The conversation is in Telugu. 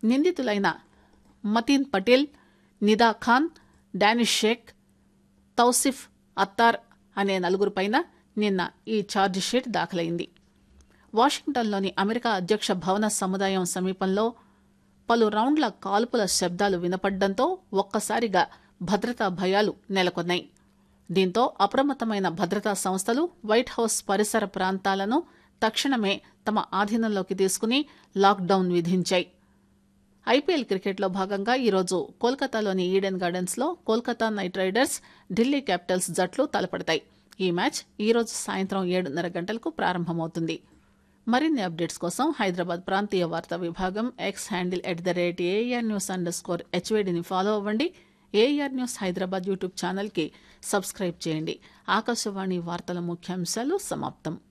నిందితులైన మతీన్ పటేల్, నిదా ఖాన్, డానిష్ షేక్, తౌసిఫ్ అత్తార్ అనే నలుగురిపైన నిన్న ఈ ఛార్జిషీట్ దాఖలైంది. వాషింగ్టన్లోని అమెరికా అధ్యక్ష భవన సముదాయం సమీపంలో పలు రౌండ్ల కాల్పుల శబ్దాలు వినపడ్డంతో ఒక్కసారిగా భద్రతా భయాలు నెలకొన్నాయి. దీంతో అప్రమత్తమైన భద్రతా సంస్థలు వైట్ హౌస్ పరిసర ప్రాంతాలను తక్షణమే తమ ఆధీనంలోకి తీసుకుని లాక్డౌన్ విధించాయి. ఐపీఎల్ క్రికెట్లో భాగంగా ఈరోజు కోల్కతాలోని ఈడెన్ గార్డెన్స్లో Kolkata night riders, Delhi Capitals జట్లు తలపడతాయి. ఈ మ్యాచ్ ఈరోజు సాయంత్రం 7:30 గంటలకు ప్రారంభమవుతుంది. మరిన్ని అప్డేట్స్ కోసం హైదరాబాద్ ప్రాంతీయ వార్తా విభాగం ఎక్స్ హ్యాండిల్ @ARNews_HVDని ఫాలో అవ్వండి. ఏఆర్ న్యూస్ హైదరాబాద్ యూట్యూబ్ ఛానల్కి సబ్స్క్రైబ్ చేయండి. ఆకాశవాణి వార్తల ముఖ్యాంశాలు సమాప్తం.